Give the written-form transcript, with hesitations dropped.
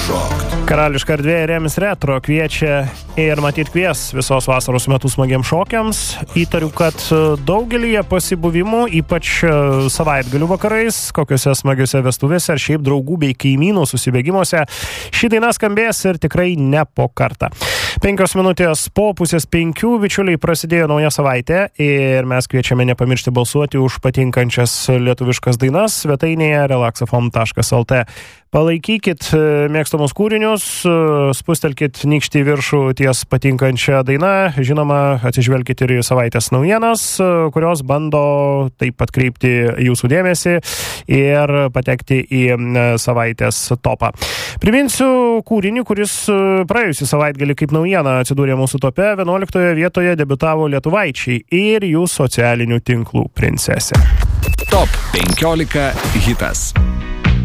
šokt. Karališka erdvė Remis Retro kviečia ir matyt kvies visos vasaros metų smagiam šokiams. Įtariu, kad daugelyje pasibuvimų, ypač savaitgalių vakarais, kokiuose smagiuose vestuvėse ar šiaip draugų bei kaimynų susibėgimuose, ši daina skambės ir tikrai ne po kartą. 5 minutės po 4:30, bičiuliai, prasidėjo nauja savaitė ir mes kviečiame nepamiršti balsuoti už patinkančias lietuviškas dainas svetainėje relaxafm.lt. Palaikykit mėgstamus kūrinius, spustelkit nykštį į viršų ties patinkančią dainą, žinoma, atsižvelkit ir į savaitės naujienas, kurios bando taip atkreipti jūsų dėmesį ir patekti į savaitės topą. Priminsiu kūrinį, kuris praėjusį savaitgalį kaip naujiena atsidūrė mūsų tope. 11 vietoje debiutavo lietuvaičiai ir jų socialinių tinklų princesė. Top 15 hitas.